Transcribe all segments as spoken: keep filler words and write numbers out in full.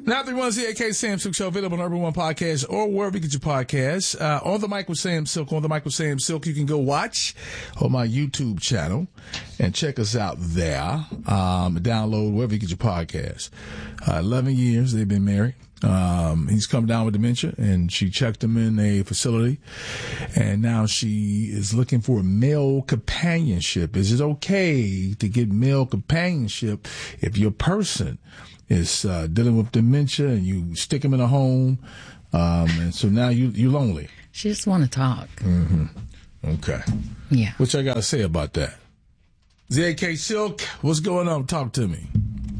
nine three one Z A K Sam Silk Show, available on Urban One Podcast or wherever you get your podcasts. Uh, on the Mic with Sam Silk, on the Mic with Sam Silk, you can go watch on my YouTube channel and check us out there. Um, download wherever you get your podcasts. Uh, eleven years they've been married. Um, he's come down with dementia, and she checked him in a facility, and now she is looking for male companionship. Is it okay to get male companionship if your person is uh, dealing with dementia and you stick him in a home, um, and so now you you're lonely? She just want to talk. Mm-hmm. Okay. Yeah. What y'all got to say about that? Z A K Silk, what's going on? Talk to me.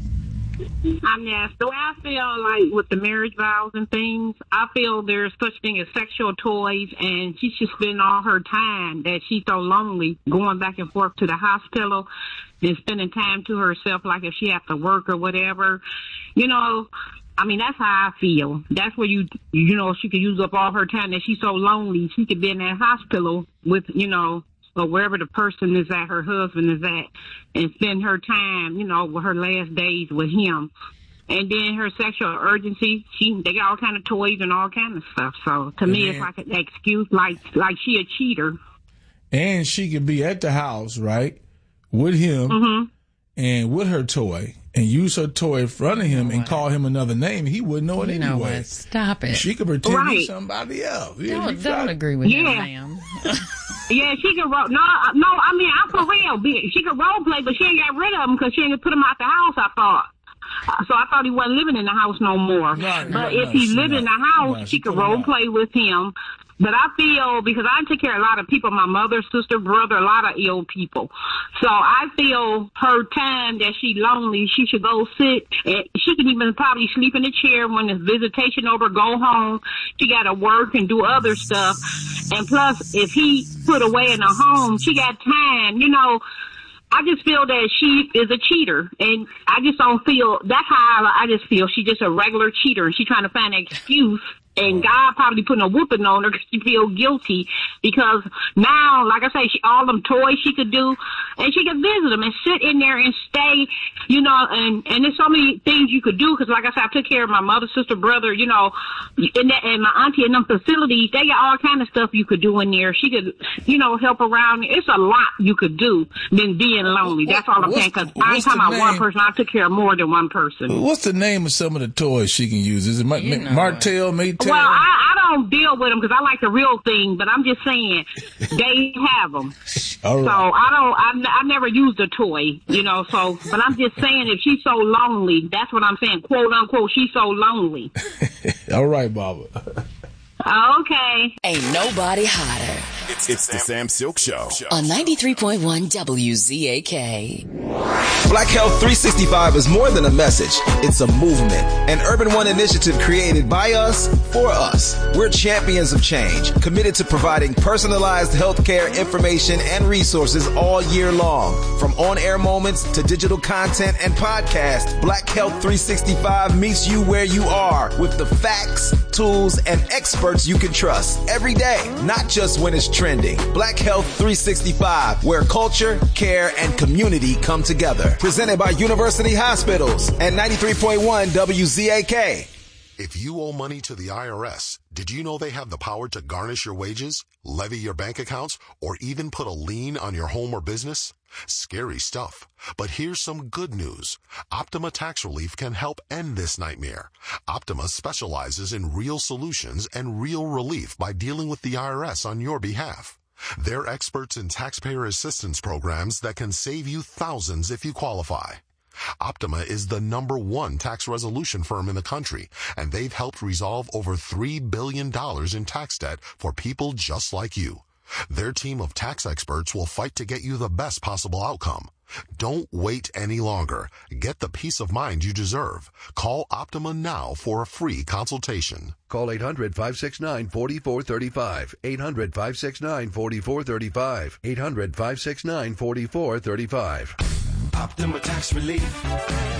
I'm Ness. The way I feel like with the marriage vows and things, I feel there's such thing as sexual toys, and she should spend all her time that she's so lonely going back and forth to the hospital and spending time to herself, like if she has to work or whatever. You know, I mean, that's how I feel. That's where you, you know, she could use up all her time that she's so lonely. She could be in that hospital with, you know, or wherever the person is at, her husband is at, and spend her time, you know, with her last days with him. And then her sexual urgency, she they got all kind of toys and all kind of stuff. So to and me, it's like an excuse, like like she a cheater. And she could be at the house, right, with him mm-hmm. and with her toy, and use her toy in front of him you know and what? call him another name. He wouldn't know it you anyway. Know what? Stop it. She could pretend right. he's somebody else. Yeah, don't don't agree with yeah. him, ma'am. Yeah, she could role. No, no, I mean, I'm for real. She could role play, but she ain't got rid of him because she ain't put him out the house, I thought. So I thought he wasn't living in the house no more. No, but no, if no, he lived not. in the house, no, she, she could role play with him. But I feel, because I take care of a lot of people, my mother, sister, brother, a lot of ill people. So I feel her time that she lonely, she should go sit. And she can even probably sleep in a chair when there's visitation over, go home. She got to work and do other stuff. And plus, if he put away in a home, she got time, you know. I just feel that she is a cheater, and I just don't feel, that's how I, I just feel she's just a regular cheater, and she's trying to find an excuse, and God probably putting a whooping on her because she feel guilty, because now, like I say, she, all them toys she could do, and she could visit them and sit in there and stay, you know, and, and there's so many things you could do, because like I said, I took care of my mother, sister, brother, you know, and, that, and my auntie in them facilities, they got all kind of stuff you could do in there. She could, you know, help around. It's a lot you could do than being lonely. That's all I'm saying, because I ain't talking about one person. I took care of more than one person. What's the name of some of the toys she can use? Is it Ma- you know Martell, Maytell? Well, I, I don't deal with them because I like the real thing, but I'm just saying they have them. All right. So I don't, I, I never used a toy, you know, so, but I'm just saying if she's so lonely, that's what I'm saying, quote unquote, she's so lonely. All right, Baba. Okay. Ain't nobody hotter. It's, it's the Sam Silk Show. On ninety-three point one W Z A K. Black Health three sixty-five is more than a message. It's a movement. An Urban One initiative created by us, for us. We're champions of change, committed to providing personalized healthcare information and resources all year long. From on-air moments to digital content and podcasts, Black Health three sixty-five meets you where you are with the facts, tools, and experts you can trust every day, not just when it's trending. Black Health three sixty-five, where culture, care, and community come together. Presented by University Hospitals and ninety-three point one W Z A K. If you owe money to the I R S, did you know they have the power to garnish your wages, levy your bank accounts, or even put a lien on your home or business? Scary stuff. But here's some good news. Optima Tax Relief can help end this nightmare. Optima specializes in real solutions and real relief by dealing with the I R S on your behalf. They're experts in taxpayer assistance programs that can save you thousands if you qualify. Optima is the number one tax resolution firm in the country, and they've helped resolve over three billion dollars in tax debt for people just like you. Their team of tax experts will fight to get you the best possible outcome. Don't wait any longer. Get the peace of mind you deserve. Call Optima now for a free consultation. Call eight hundred, five six nine, four four three five. eight hundred, five six nine, four four three five. eight hundred, five six nine, four four three five. Optima Tax Relief.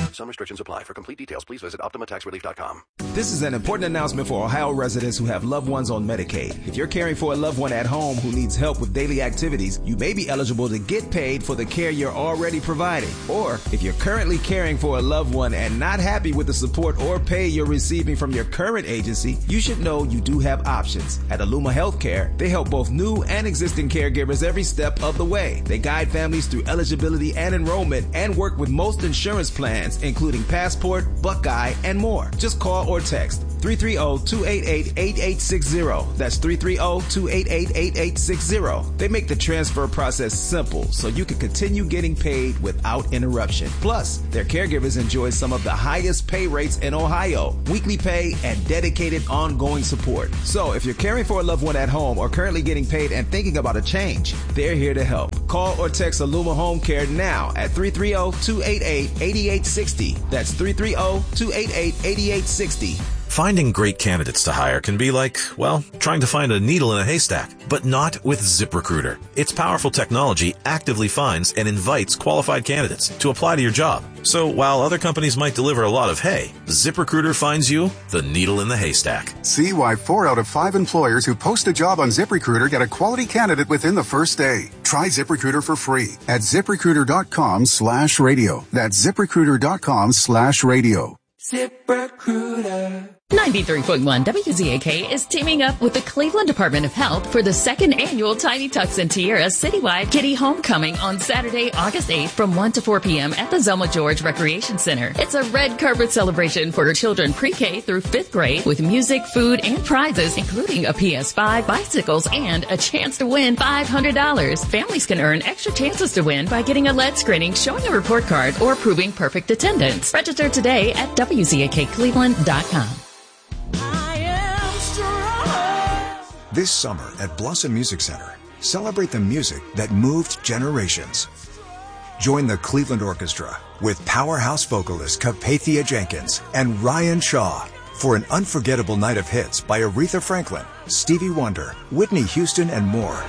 Some restrictions apply. For complete details, please visit Optima Tax Relief dot com. This is an important announcement for Ohio residents who have loved ones on Medicaid. If you're caring for a loved one at home who needs help with daily activities, you may be eligible to get paid for the care you're already providing. Or if you're currently caring for a loved one and not happy with the support or pay you're receiving from your current agency, you should know you do have options. At Aluma Healthcare, they help both new and existing caregivers every step of the way. They guide families through eligibility and enrollment and work with most insurance plans, including Passport, Buckeye, and more. Just call or text three three zero, two eight eight, eight eight six zero. That's three three zero, two eight eight, eight eight six zero. They make the transfer process simple so you can continue getting paid without interruption. Plus, their caregivers enjoy some of the highest pay rates in Ohio, weekly pay, and dedicated ongoing support. So if you're caring for a loved one at home or currently getting paid and thinking about a change, they're here to help. Call or text Aluma Home Care now at three three zero, two eight eight, eight eight six zero. That's three three zero, two eight eight, eight eight six zero. Finding great candidates to hire can be like, well, trying to find a needle in a haystack, but not with ZipRecruiter. Its powerful technology actively finds and invites qualified candidates to apply to your job. So while other companies might deliver a lot of hay, ZipRecruiter finds you the needle in the haystack. See why four out of five employers who post a job on ZipRecruiter get a quality candidate within the first day. Try ZipRecruiter for free at ZipRecruiter.com slash radio. That's ZipRecruiter.com slash radio. ZipRecruiter. ninety-three point one W Z A K is teaming up with the Cleveland Department of Health for the second annual Tiny Tucks and Tiara Citywide Kitty Homecoming on Saturday, August eighth from one to four p.m. at the Zelma George Recreation Center. It's a red carpet celebration for children pre-K through fifth grade with music, food, and prizes, including a P S five, bicycles, and a chance to win five hundred dollars. Families can earn extra chances to win by getting a L E D screening, showing a report card, or proving perfect attendance. Register today at W Z A K Cleveland dot com. This summer at Blossom Music Center, celebrate the music that moved generations. Join the Cleveland Orchestra with powerhouse vocalist Carpathia Jenkins and Ryan Shaw for an unforgettable night of hits by Aretha Franklin, Stevie Wonder, Whitney Houston, and more.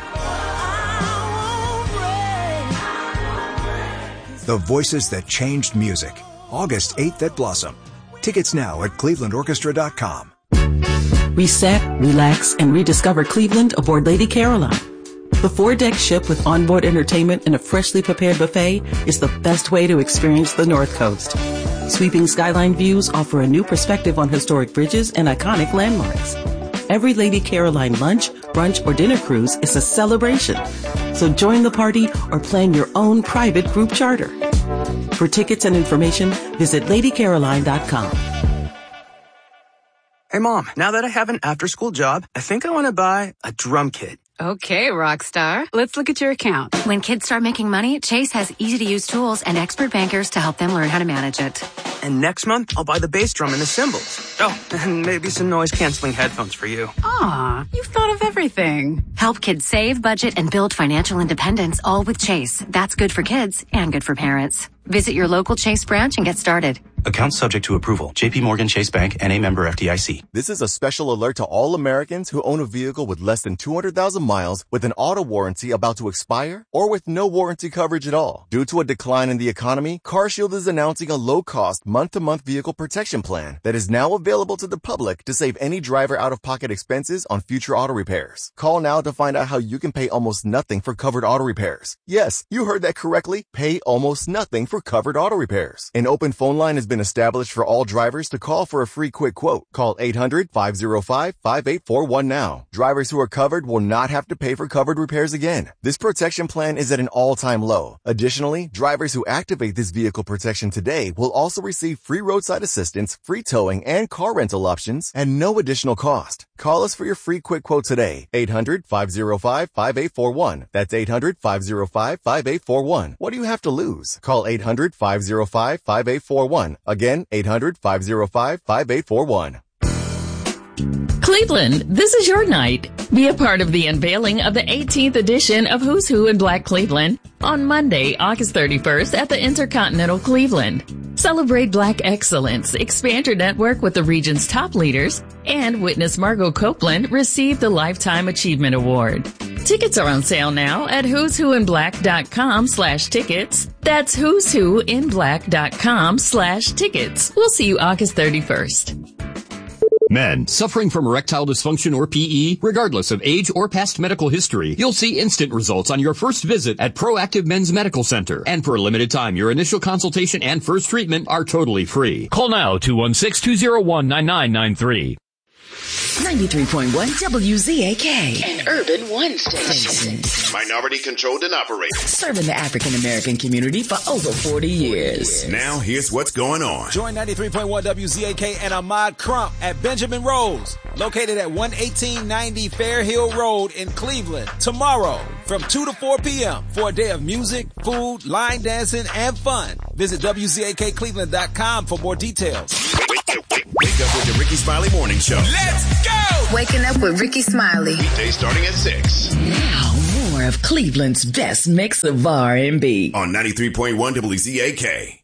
The voices that changed music. August eighth at Blossom. Tickets now at cleveland orchestra dot com. Reset, relax, and rediscover Cleveland aboard Lady Caroline. The four-deck ship with onboard entertainment and a freshly prepared buffet is the best way to experience the North Coast. Sweeping skyline views offer a new perspective on historic bridges and iconic landmarks. Every Lady Caroline lunch, brunch, or dinner cruise is a celebration. So join the party or plan your own private group charter. For tickets and information, visit lady caroline dot com. Hey, Mom, now that I have an after-school job, I think I want to buy a drum kit. Okay, Rockstar. Let's look at your account. When kids start making money, Chase has easy-to-use tools and expert bankers to help them learn how to manage it. And next month, I'll buy the bass drum and the cymbals. Oh, and maybe some noise-canceling headphones for you. Aw, you've thought of everything. Help kids save, budget, and build financial independence, all with Chase. That's good for kids and good for parents. Visit your local Chase branch and get started. Account subject to approval. J P Morgan Chase Bank and a member F D I C. This is a special alert to all Americans who own a vehicle with less than two hundred thousand miles with an auto warranty about to expire or with no warranty coverage at all. Due to a decline in the economy, CarShield is announcing a low-cost month-to-month vehicle protection plan that is now available to the public to save any driver out-of-pocket expenses on future auto repairs. Call now to find out how you can pay almost nothing for covered auto repairs. Yes, you heard that correctly. Pay almost nothing for covered auto repairs. An open phone line has been established for all drivers to call for a free quick quote. Call eight hundred, five oh five, five eight four one now. Drivers who are covered will not have to pay for covered repairs again. This protection plan is at an all-time low. Additionally, drivers who activate this vehicle protection today will also receive free roadside assistance, free towing, and car rental options at no additional cost. Call us for your free quick quote today. eight hundred, five oh five, five eight four one. That's eight hundred, five oh five, five eight four one. What do you have to lose? Call eight hundred, five oh five, five eight four one. Again, eight hundred, five oh five, five eight four one. Cleveland, this is your night. Be a part of the unveiling of the eighteenth edition of Who's Who in Black Cleveland on Monday, August thirty-first at the Intercontinental Cleveland. Celebrate Black excellence, expand your network with the region's top leaders, and witness Margot Copeland receive the Lifetime Achievement Award. Tickets are on sale now at who's who in black dot com slash tickets. That's who's who in black dot com slash tickets. We'll see you August thirty-first. Men suffering from erectile dysfunction or P E, regardless of age or past medical history, you'll see instant results on your first visit at Proactive Men's Medical Center. And for a limited time, your initial consultation and first treatment are totally free. Call now, two one six, two zero one, nine nine nine three. ninety-three point one W Z A K, an Urban One station. Minority controlled and operated. Serving the African American community for over forty years. Now here's what's going on. Join ninety-three point one W Z A K and Ahmad Crump at Benjamin Rose, located at one eighteen ninety Fair Hill Road in Cleveland, tomorrow from two to four p.m. for a day of music, food, line dancing, and fun. Visit W Z A K Cleveland dot com for more details. Wake up with the Ricky Smiley Morning Show. Let's go! Waking up with Ricky Smiley. Weekday starting at six. Now, more of Cleveland's best mix of R and B. On ninety-three point one W Z A K.